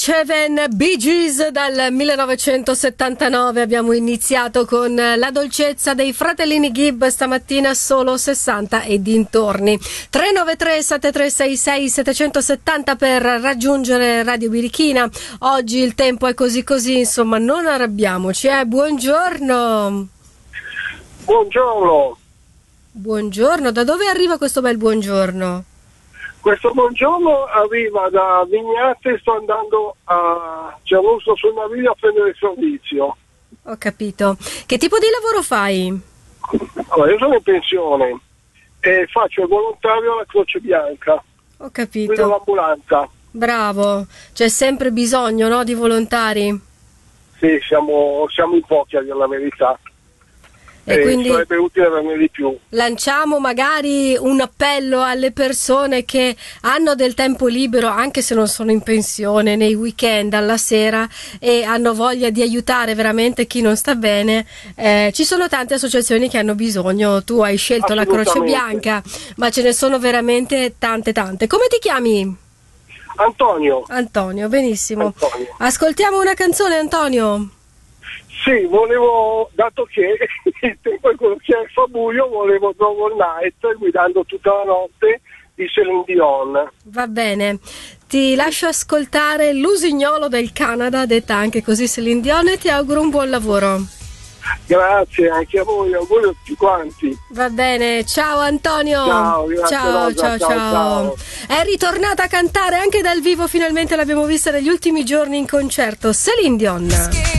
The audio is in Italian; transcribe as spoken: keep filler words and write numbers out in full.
Seven Bee Gees dal millenovecentosettantanove. Abbiamo iniziato con la dolcezza dei fratellini Gibb, stamattina solo sessanta e dintorni. tre nove tre sette tre sei sei sette sette zero per raggiungere Radio Birichina. Oggi il tempo è così così, insomma non arrabbiamoci, eh. Buongiorno. Buongiorno. Buongiorno, da dove arriva questo bel buongiorno? Questo buongiorno arriva da Vignate, sto andando a Gianlusso sul Naviglio a prendere il servizio. Ho capito. Che tipo di lavoro fai? Allora, io sono in pensione e faccio il volontario alla Croce Bianca. Ho capito. Guido l'ambulanza. Bravo, c'è sempre bisogno, no, di volontari? Sì, siamo, siamo in pochi a dire la verità. E eh, quindi sarebbe utile averne di più. Lanciamo magari un appello alle persone che hanno del tempo libero, anche se non sono in pensione, nei weekend alla sera, e hanno voglia di aiutare veramente chi non sta bene. Eh, ci sono tante associazioni che hanno bisogno. Tu hai scelto la Croce Bianca, ma ce ne sono veramente tante tante. Come ti chiami? Antonio. Antonio, benissimo. Antonio. Ascoltiamo una canzone, Antonio. Sì, volevo, dato che il tempo è quello che fa buio, volevo Double Night, guidando tutta la notte, di Celine Dion. Va bene, ti lascio ascoltare l'usignolo del Canada, detta anche così Celine Dion, e ti auguro un buon lavoro. Grazie anche a voi, auguri a tutti quanti. Va bene, ciao Antonio. Ciao, grazie, ciao, Rosa, ciao, ciao, ciao. È ritornata a cantare anche dal vivo, finalmente l'abbiamo vista negli ultimi giorni in concerto, Celine Dion.